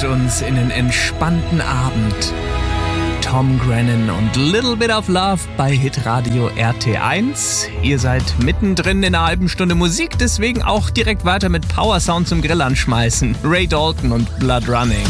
entführt uns in den entspannten Abend. Tom Grennan und Little Bit of Love bei Hitradio RT1. Ihr seid mittendrin in einer halben Stunde Musik, deswegen auch direkt weiter mit Power Sound zum Grill anschmeißen. Ray Dalton und Blood Running.